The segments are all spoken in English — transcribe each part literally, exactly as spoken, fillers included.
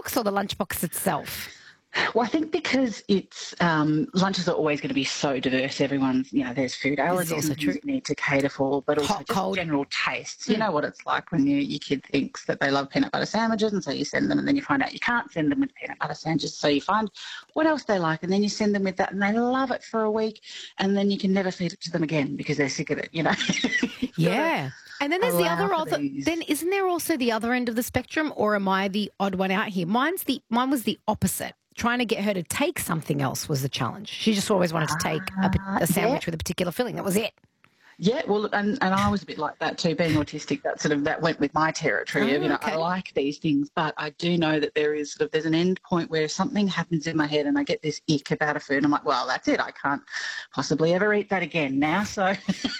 lunchbox or the lunchbox itself? Well, I think because it's um, lunches are always going to be so diverse. Everyone's, you know, there's food allergies and things true. you need to cater for, but also Hot, just cold. general tastes. You Mm. know what it's like when you, your kid thinks that they love peanut butter sandwiches, and so you send them, and then you find out you can't send them with peanut butter sandwiches. So you find what else they like, and then you send them with that, and they love it for a week, and then you can never feed it to them again because they're sick of it. You know. Yeah. And then there's the other, allow for other these. then isn't there also the other end of the spectrum, or am I the odd one out here? Mine's the mine was the opposite. Trying to get her to take something else was the challenge. She just always wanted to take a, Ah, a sandwich yeah. with a particular filling. That was it. Yeah, well, and, and I was a bit like that too, being autistic. That sort of that went with my territory. Oh, of, you know, okay. I like these things, but I do know that there is sort of there's an end point where something happens in my head, and I get this ick about a food. And I'm like, well, that's it. I can't possibly ever eat that again now. So,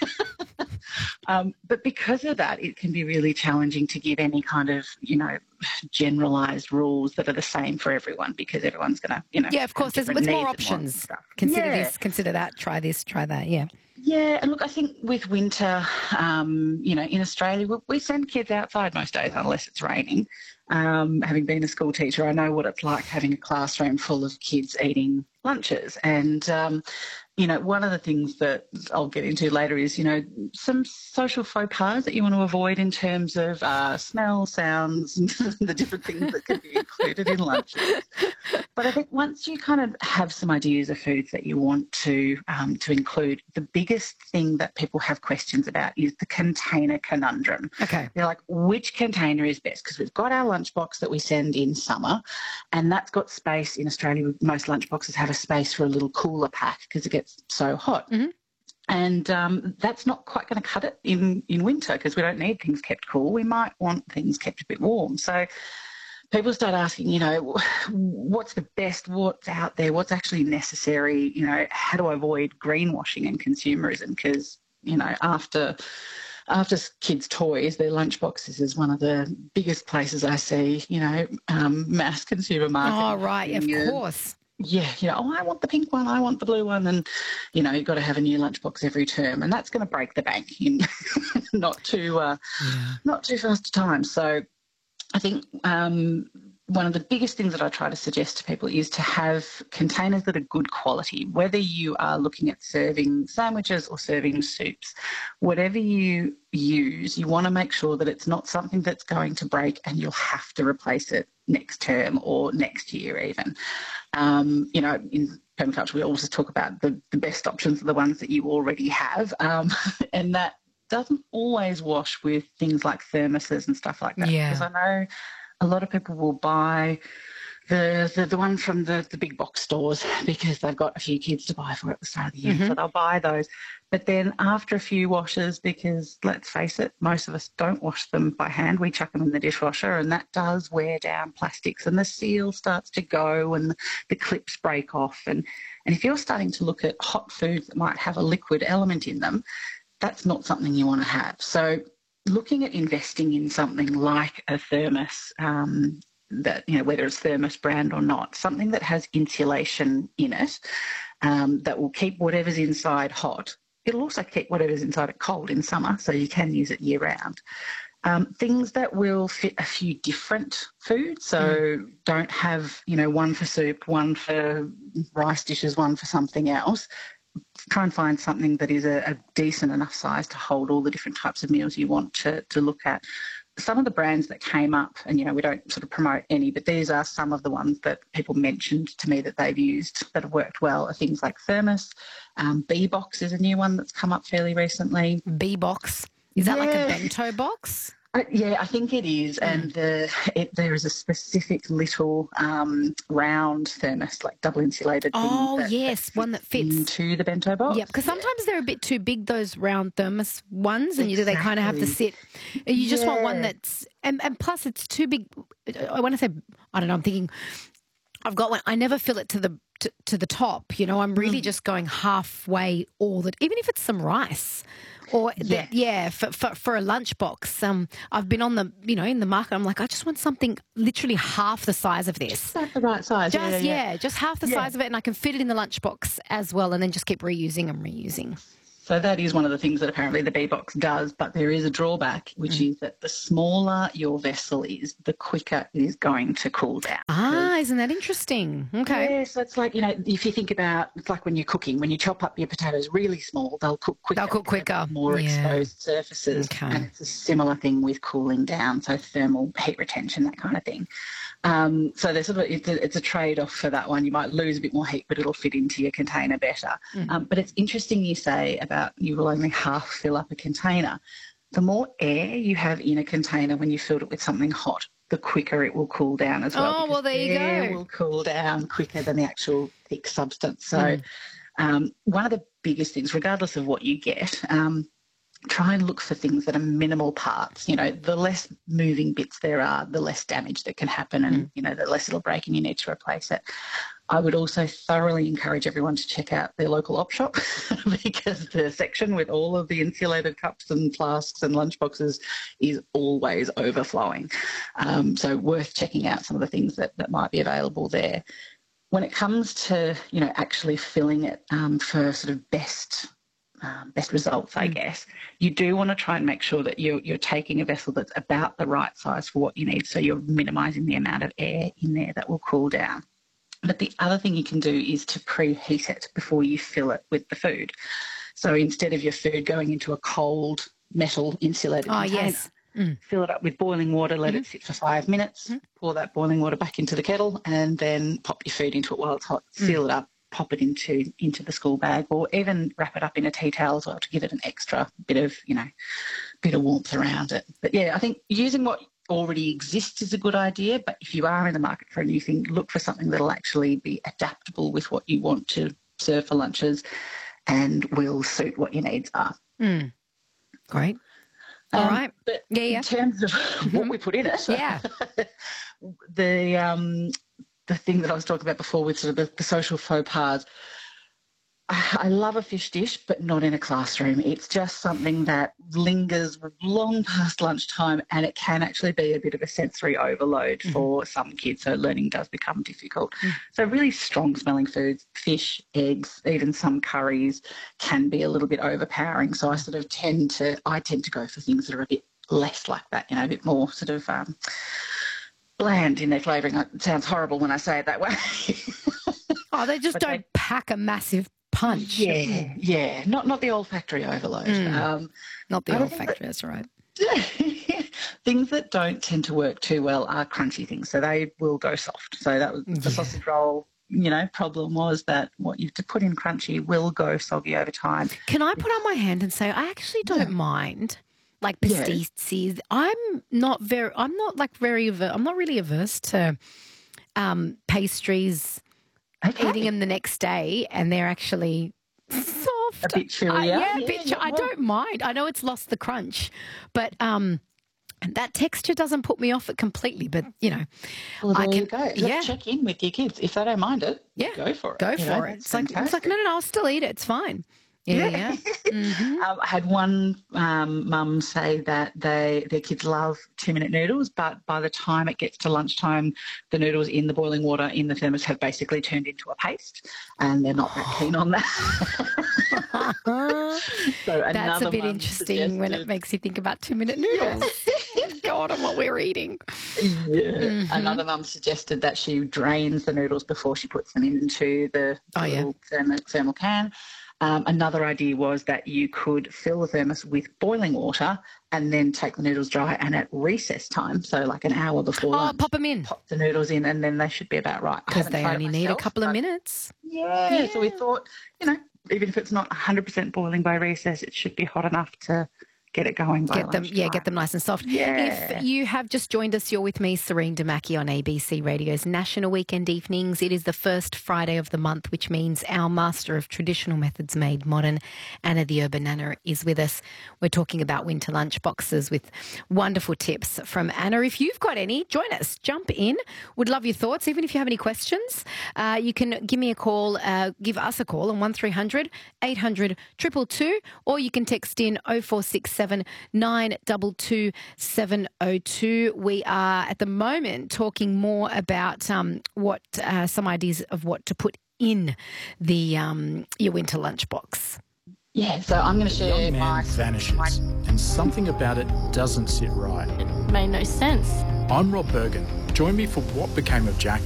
um, but because of that, it can be really challenging to give any kind of you know generalised rules that are the same for everyone, because everyone's going to you know Yeah, of course. There's, different there's more needs and wants and options. stuff. Consider Yeah. this, consider that, try this, try that. Yeah. Yeah, and look, I think with winter, um, you know, in Australia, we, we send kids outside most days unless it's raining. Um, having been a school teacher, I know what it's like having a classroom full of kids eating lunches. And, um, you know, one of the things that I'll get into later is, you know, some social faux pas that you want to avoid in terms of uh, smell, sounds, and the different things that can be included in lunches. But I think once you kind of have some ideas of foods that you want to um, to include, the biggest thing that people have questions about is the container conundrum. Okay. They're like, which container is best? Because we've got our lunchbox that we send in summer, and that's got space. In Australia, most lunchboxes have a space for a little cooler pack because it gets so hot. Mm-hmm. And um, that's not quite going to cut it in, in winter because we don't need things kept cool. We might want things kept a bit warm. So people start asking, you know, what's the best, what's out there, what's actually necessary, you know, how do I avoid greenwashing and consumerism? Because, you know, after after kids' toys, their lunchboxes is one of the biggest places I see, you know, um, mass consumer marketing. Oh, right, of course. Yeah, you know, oh, I want the pink one, I want the blue one, and, you know, you've got to have a new lunchbox every term, and that's going to break the bank in not too, uh, Yeah. not too fast a time. So I think um, one of the biggest things that I try to suggest to people is to have containers that are good quality, whether you are looking at serving sandwiches or serving soups. Whatever you use, you want to make sure that it's not something that's going to break and you'll have to replace it next term or next year even. Um, you know, in permaculture, we always talk about the, the best options are the ones that you already have, um, and that doesn't always wash with things like thermoses and stuff like that. Yeah. Because I know a lot of people will buy the the, the one from the, the big box stores because they've got a few kids to buy for at the start of the year. Mm-hmm. So they'll buy those. But then after a few washes, because let's face it, most of us don't wash them by hand. We chuck them in the dishwasher, and that does wear down plastics, and the seal starts to go and the clips break off. And, and if you're starting to look at hot foods that might have a liquid element in them, that's not something you want to have. So looking at investing in something like a thermos, um, that, you know, whether it's Thermos brand or not, something that has insulation in it, um, that will keep whatever's inside hot. It'll also keep whatever's inside it cold in summer, so you can use it year round. Um, things that will fit a few different foods, so mm. don't have, you know, one for soup, one for rice dishes, one for something else. Try and find something that is a, a decent enough size to hold all the different types of meals you want to, to look at. Some of the brands that came up, and, you know, we don't sort of promote any, but these are some of the ones that people mentioned to me that they've used that have worked well, are things like Thermos. Um, B-Box is a new one that's come up fairly recently. B-Box. Is that yeah. like a bento box? Uh, yeah, I think it is. Mm. And uh, it, there is a specific little um, round thermos, like double insulated thing. Oh, that, yes, that one that fits into the bento box. Yeah, because sometimes they're a bit too big, those round thermos ones, and exactly. you, they kind of have to sit. You just yeah. want one that's, and, and plus it's too big. I want to say, I don't know, I'm thinking, I've got one, I never fill it to the to, to the top, you know, I'm really mm. just going halfway all that, even if it's some rice. Or, yeah, the, yeah for, for, for a lunchbox, um, I've been on the, you know, in the market, I'm like, I just want something literally half the size of this. Just about the right size. Just, yeah, yeah. yeah, just half the yeah. size of it, and I can fit it in the lunchbox as well, and then just keep reusing and reusing. So that is one of the things that apparently the B-Box does, but there is a drawback, which mm. is that the smaller your vessel is, the quicker it is going to cool down. Ah, isn't that interesting? Okay. Yeah, so it's like, you know, if you think about, it's like when you're cooking, when you chop up your potatoes really small, they'll cook quicker. They'll cook quicker. More yeah. exposed surfaces. Okay. And it's a similar thing with cooling down, so thermal heat retention, that kind of thing. Um, so there's sort of, it's a, it's a trade-off for that one. You might lose a bit more heat, but it'll fit into your container better. Mm. Um, but it's interesting you say about you will only half fill up a container. The more air you have in a container when you filled it with something hot, the quicker it will cool down as well. Oh, well, there you air go. will cool down quicker than the actual thick substance. So mm. um, one of the biggest things, regardless of what you get, um, try and look for things that are minimal parts. You know, the less moving bits there are, the less damage that can happen and, mm. you know, the less it'll break and you need to replace it. I would also thoroughly encourage everyone to check out their local op shop because the section with all of the insulated cups and flasks and lunchboxes is always overflowing. Um, so worth checking out some of the things that, that might be available there. When it comes to, you know, actually filling it um, for sort of best Um, best results, I guess, you do want to try and make sure that you're, you're taking a vessel that's about the right size for what you need, so you're minimising the amount of air in there that will cool down. But the other thing you can do is to preheat it before you fill it with the food. So instead of your food going into a cold metal insulated oh, container, yes. mm. fill it up with boiling water, let mm-hmm. it sit for five minutes, mm-hmm. pour that boiling water back into the kettle and then pop your food into it while it's hot, seal mm. it up, pop it into into the school bag, or even wrap it up in a tea towel as well to give it an extra bit of, you know, bit of warmth around it. But yeah, I think using what already exists is a good idea, but if you are in the market for a new thing, look for something that'll actually be adaptable with what you want to serve for lunches and will suit what your needs are. Mm. Great. All um, right. But yeah, yeah. in terms of what we put in it, yeah. the um the thing that I was talking about before with sort of the, the social faux pas, I, I love a fish dish, but not in a classroom. It's just something that lingers long past lunchtime and it can actually be a bit of a sensory overload mm-hmm. for some kids, so learning does become difficult. Mm. So really strong smelling foods, fish, eggs, even some curries can be a little bit overpowering. So I sort of tend to, I tend to go for things that are a bit less like that, you know, a bit more sort of um, bland in their flavouring. It sounds horrible when I say it that way. oh, they just but don't they, pack a massive punch. Yeah, yeah. Not not the olfactory overload. Mm, um, not the olfactory, that's right. Things that don't tend to work too well are crunchy things, so they will go soft. So that was the yeah. sausage roll, you know, problem was that what you to put in crunchy will go soggy over time. Can I put on my hand and say I actually don't yeah. mind? Like pasties, yeah. I'm not very. I'm not like very. I'm not really averse to um, pastries. Okay. Eating them the next day, and they're actually soft. A bit chewy. Uh, yeah, yeah, a bit. Yeah, I don't mind. I know it's lost the crunch, but um, that texture doesn't put me off it completely. But you know, well, there I can you go. Just yeah. check in with your kids if they don't mind it. Yeah, go for it. Go you for know, it. It's like, it's like no, no, no. I'll still eat it. It's fine. Yeah, yeah. Mm-hmm. um, I had one um, mum say that they their kids love two-minute noodles, but by the time it gets to lunchtime, the noodles in the boiling water in the thermos have basically turned into a paste, and they're not that keen on that. so That's a bit interesting when it makes you think about two-minute noodles. God, on what we're eating. Yeah. Mm-hmm. Another mum suggested that she drains the noodles before she puts them into the oh, little yeah. thermal, thermal can. Um, another idea was that you could fill the thermos with boiling water and then take the noodles dry, and at recess time, so like an hour before oh, lunch, pop them in. Pop the noodles in, and then they should be about right. Because they only myself, need a couple of minutes. Yeah, yeah, so we thought, you know, even if it's not one hundred percent boiling by recess, it should be hot enough to get it going by get them, lunchtime. Yeah, get them nice and soft. Yeah. If you have just joined us, you're with me, Serene Damaki, on A B C Radio's National Weekend Evenings. It is the first Friday of the month, which means our master of traditional methods made modern, Anna the Urban Nana, is with us. We're talking about winter lunch boxes with wonderful tips from Anna. If you've got any, join us. Jump in. Would love your thoughts. Even if you have any questions, uh, you can give me a call, uh, give us a call on one three hundred eight hundred two two two, or you can text in oh four six seven nine two two seven oh two. We are at the moment talking more about um, what uh, some ideas of what to put in the um, your winter lunchbox. Yeah, so I'm going to share Young man my... vanishes, and something about it doesn't sit right. It made no sense. I'm Rob Bergen. Join me for What Became of Jack